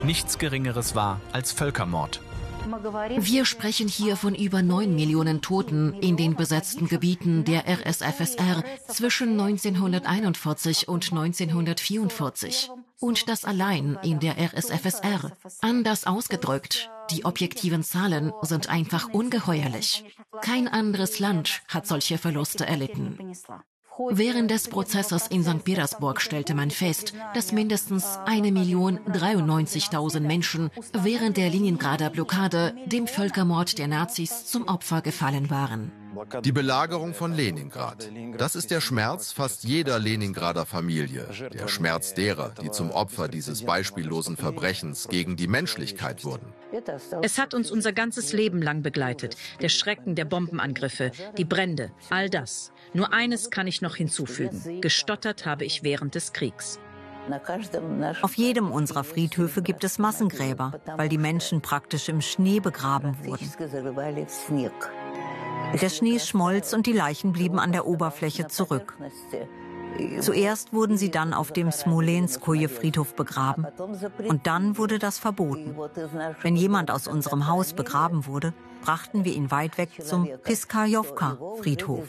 nichts Geringeres war als Völkermord. Wir sprechen hier von über 9 Millionen Toten in den besetzten Gebieten der RSFSR zwischen 1941 und 1944. Und das allein in der RSFSR. Anders ausgedrückt, die objektiven Zahlen sind einfach ungeheuerlich. Kein anderes Land hat solche Verluste erlitten. Während des Prozesses in St. Petersburg stellte man fest, dass mindestens 1.093.000 Menschen während der Leningrader Blockade dem Völkermord der Nazis zum Opfer gefallen waren. Die Belagerung von Leningrad. Das ist der Schmerz fast jeder Leningrader Familie. Der Schmerz derer, die zum Opfer dieses beispiellosen Verbrechens gegen die Menschlichkeit wurden. Es hat uns unser ganzes Leben lang begleitet. Der Schrecken der Bombenangriffe, die Brände, all das. Nur eines kann ich noch hinzufügen. Gestottert habe ich während des Kriegs. Auf jedem unserer Friedhöfe gibt es Massengräber, weil die Menschen praktisch im Schnee begraben wurden. Der Schnee schmolz und die Leichen blieben an der Oberfläche zurück. Zuerst wurden sie dann auf dem Smolenskoje-Friedhof begraben. Und dann wurde das verboten. Wenn jemand aus unserem Haus begraben wurde, brachten wir ihn weit weg zum Piskarjowka-Friedhof.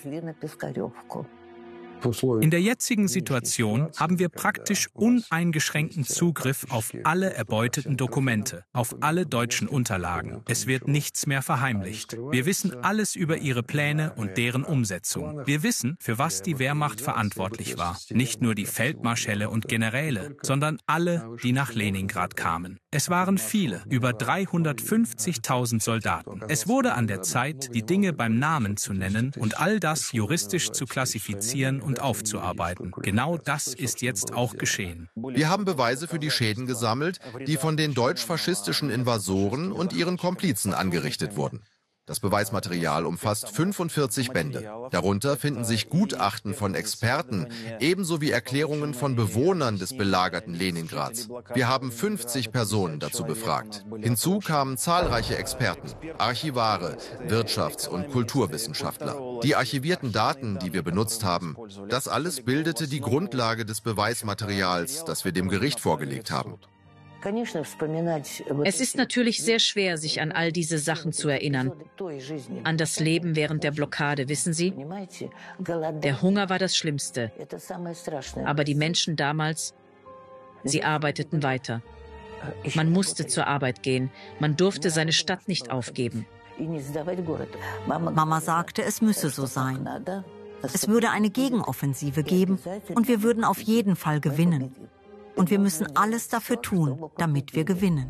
In der jetzigen Situation haben wir praktisch uneingeschränkten Zugriff auf alle erbeuteten Dokumente, auf alle deutschen Unterlagen. Es wird nichts mehr verheimlicht. Wir wissen alles über ihre Pläne und deren Umsetzung. Wir wissen, für was die Wehrmacht verantwortlich war. Nicht nur die Feldmarschälle und Generäle, sondern alle, die nach Leningrad kamen. Es waren viele, über 350.000 Soldaten. Es wurde an der Zeit, die Dinge beim Namen zu nennen und all das juristisch zu klassifizieren und aufzuarbeiten. Genau das ist jetzt auch geschehen. Wir haben Beweise für die Schäden gesammelt, die von den deutsch-faschistischen Invasoren und ihren Komplizen angerichtet wurden. Das Beweismaterial umfasst 45 Bände. Darunter finden sich Gutachten von Experten, ebenso wie Erklärungen von Bewohnern des belagerten Leningrads. Wir haben 50 Personen dazu befragt. Hinzu kamen zahlreiche Experten, Archivare, Wirtschafts- und Kulturwissenschaftler. Die archivierten Daten, die wir benutzt haben, das alles bildete die Grundlage des Beweismaterials, das wir dem Gericht vorgelegt haben. Es ist natürlich sehr schwer, sich an all diese Sachen zu erinnern. An das Leben während der Blockade, wissen Sie? Der Hunger war das Schlimmste. Aber die Menschen damals, sie arbeiteten weiter. Man musste zur Arbeit gehen. Man durfte seine Stadt nicht aufgeben. Mama sagte, es müsse so sein. Es würde eine Gegenoffensive geben und wir würden auf jeden Fall gewinnen. Und wir müssen alles dafür tun, damit wir gewinnen.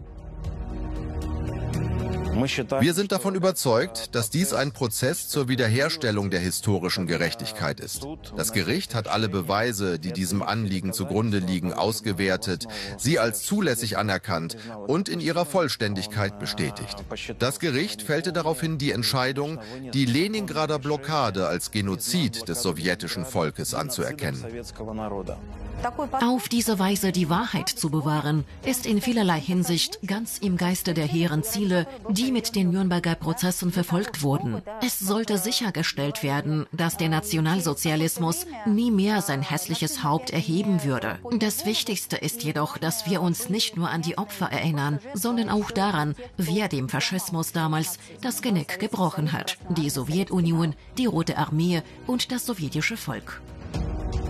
Wir sind davon überzeugt, dass dies ein Prozess zur Wiederherstellung der historischen Gerechtigkeit ist. Das Gericht hat alle Beweise, die diesem Anliegen zugrunde liegen, ausgewertet, sie als zulässig anerkannt und in ihrer Vollständigkeit bestätigt. Das Gericht fällte daraufhin die Entscheidung, die Leningrader Blockade als Genozid des sowjetischen Volkes anzuerkennen. Auf diese Weise die Wahrheit zu bewahren, ist in vielerlei Hinsicht ganz im Geiste der hehren Ziele, die mit den Nürnberger Prozessen verfolgt wurden. Es sollte sichergestellt werden, dass der Nationalsozialismus nie mehr sein hässliches Haupt erheben würde. Das Wichtigste ist jedoch, dass wir uns nicht nur an die Opfer erinnern, sondern auch daran, wer dem Faschismus damals das Genick gebrochen hat. Die Sowjetunion, die Rote Armee und das sowjetische Volk.